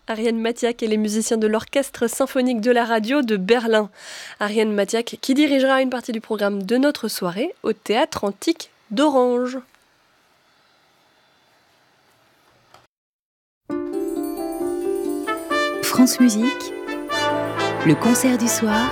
Ariane Mathiak et les musiciens de l'Orchestre symphonique de la radio de Berlin. Ariane Mathiak qui dirigera une partie du programme de notre soirée au Théâtre Antique d'Orange. France Musique, le concert du soir,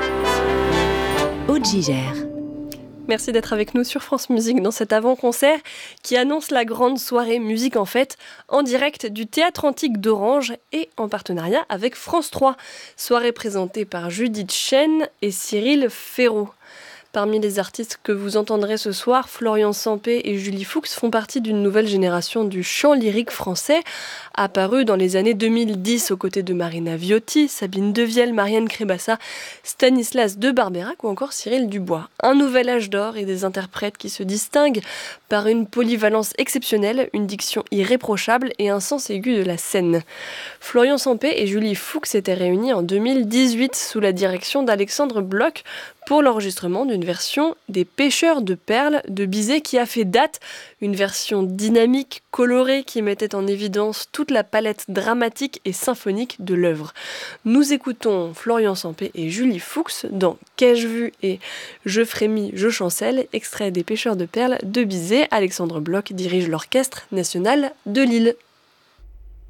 Aude Gigère. Merci d'être avec nous sur France Musique dans cet avant-concert qui annonce la grande soirée Musique en Fête en direct du Théâtre Antique d'Orange et en partenariat avec France 3. Soirée présentée par Judith Chen et Cyril Ferraud. Parmi les artistes que vous entendrez ce soir, Florian Sampé et Julie Fuchs font partie d'une nouvelle génération du chant lyrique français, apparue dans les années 2010 aux côtés de Marina Viotti, Sabine Devielle, Marianne Crébassa, Stanislas de Barberac ou encore Cyril Dubois. Un nouvel âge d'or et des interprètes qui se distinguent par une polyvalence exceptionnelle, une diction irréprochable et un sens aigu de la scène. Florian Sampé et Julie Fuchs étaient réunis en 2018 sous la direction d'Alexandre Bloch pour l'enregistrement d'une version des Pêcheurs de perles de Bizet qui a fait date, une version dynamique, colorée qui mettait en évidence toute la palette dramatique et symphonique de l'œuvre. Nous écoutons Florian Sampé et Julie Fuchs dans Qu'ai-je vu et Je frémis, je chancelle, extrait des Pêcheurs de perles de Bizet. Alexandre Bloch dirige l'Orchestre national de Lille.